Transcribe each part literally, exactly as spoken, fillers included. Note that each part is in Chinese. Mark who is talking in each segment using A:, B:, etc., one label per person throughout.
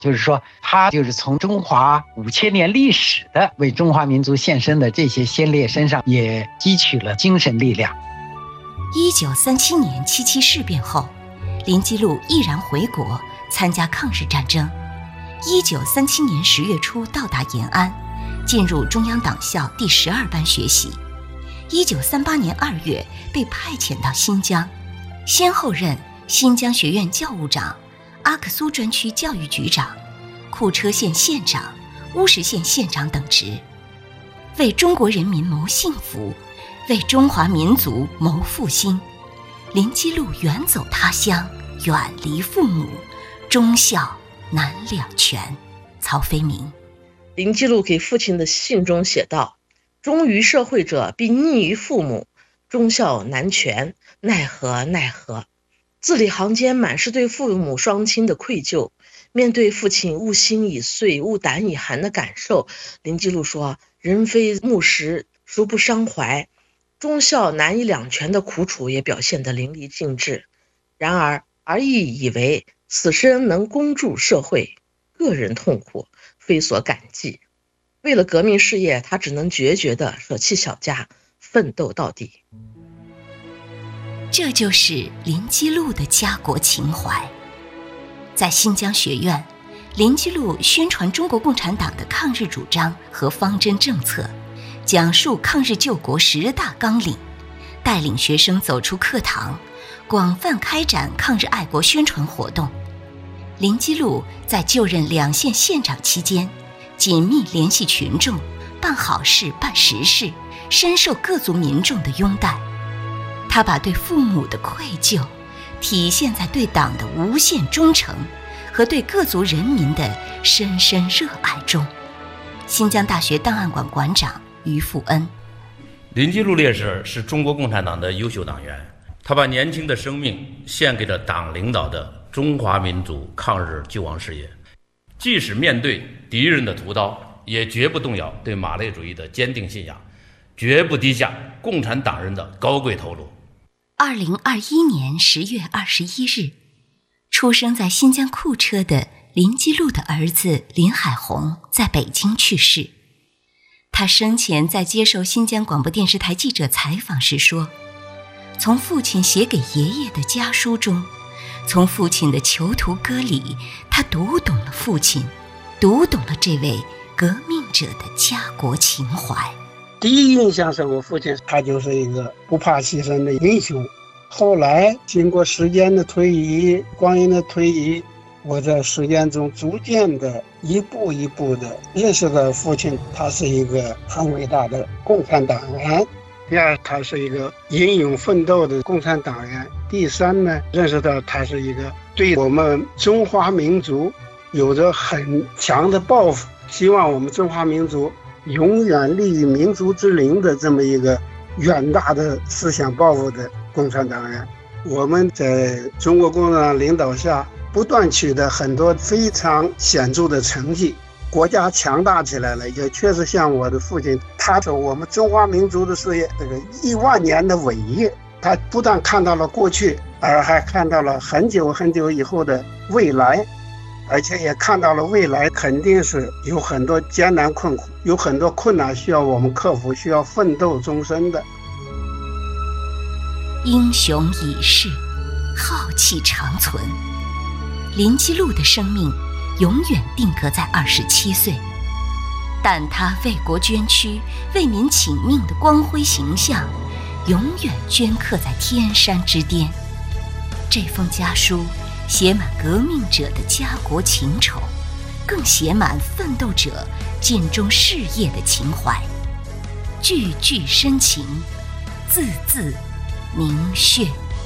A: 就是说他就是从中华五千年历史的为中华民族献身的这些先烈身上也汲取了精神力量。
B: 一九三七年七七事变后，林基路毅然回国参加抗日战争。一九三七年十月初到达延安，进入中央党校第十二班学习。一九三八年二月被派遣到新疆，先后任新疆学院教务长、阿克苏专区教育局长、库车县县长、乌什县县长等职，为中国人民谋幸福，为中华民族谋复兴。林基路远走他乡，远离父母，忠孝难两全。曹飞明。
C: 林基路给父亲的信中写道：忠于社会者必逆于父母，忠孝难全，奈何奈何。字里行间满是对父母双亲的愧疚。面对父亲物心已碎、物胆已寒的感受，林基路说：人非木石，孰不伤怀？忠孝难以两全的苦楚也表现得淋漓尽致。然而而亦以为此生能恭助社会，个人痛苦非所感计。为了革命事业，他只能决绝地舍弃小家，奋斗到底。
B: 这就是林基路的家国情怀。在新疆学院，林基路宣传中国共产党的抗日主张和方针政策，讲述抗日救国十大纲领，带领学生走出课堂，广泛开展抗日爱国宣传活动。林基路在就任两县县长期间，紧密联系群众，办好事办实事，深受各族民众的拥戴。他把对父母的愧疚体现在对党的无限忠诚和对各族人民的深深热爱中。新疆大学档案馆馆长于富恩。
D: 林基路烈士是中国共产党的优秀党员，他把年轻的生命献给了党领导的中华民族抗日救亡事业，即使面对敌人的屠刀，也绝不动摇对马列主义的坚定信仰，绝不低下共产党人的高贵头颅。
B: 二零二一年十月二十一日，出生在新疆库车的林基路的儿子林海红在北京去世。他生前在接受新疆广播电视台记者采访时说，从父亲写给爷爷的家书中，从父亲的囚徒歌里，他读懂了父亲，读懂了这位革命者的家国情怀。
E: 第一印象是我父亲，他就是一个不怕牺牲的英雄。后来经过时间的推移，光阴的推移，我在实践中逐渐的一步一步的认识到父亲他是一个很伟大的共产党员。第二，他是一个英勇奋斗的共产党员。第三呢，认识到他是一个对我们中华民族有着很强的抱负，希望我们中华民族永远立于民族之林的这么一个远大的思想抱负的共产党员。我们在中国共产党领导下不断取得很多非常显著的成绩，国家强大起来了，也确实像我的父亲，他走我们中华民族的事业这个亿万年的伟业，他不但看到了过去，而还看到了很久很久以后的未来，而且也看到了未来肯定是有很多艰难困苦，有很多困难需要我们克服，需要奋斗终身的。
B: 英雄已逝，浩气长存。林基路的生命永远定格在二十七岁，但他为国捐躯、为民请命的光辉形象，永远镌刻在天山之巅。这封家书写满革命者的家国情仇，更写满奋斗者尽忠事业的情怀，句句深情，字字凝血。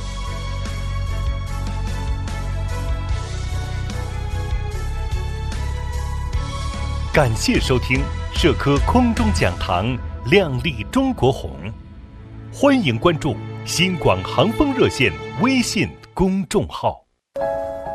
F: 感谢收听社科空中讲堂亮丽中国红，欢迎关注新广航风热线微信公众号。